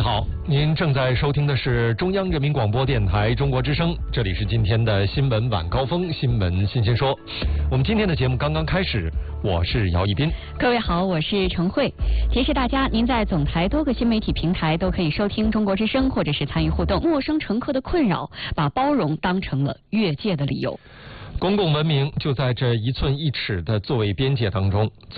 位好，您正在收听的是中央人民广播电台中国之声，这里是今天的新闻晚高峰，新闻新鲜说。我们今天的节目刚刚开始，我是姚一斌。 各位好，我是程慧。提示大家，您在总台多个新媒体平台都可以收听中国之声，或者是参与互动。陌生乘客的困扰，把包容当成了越界的理由。 公共文明就在这一寸一尺的座位边界当中。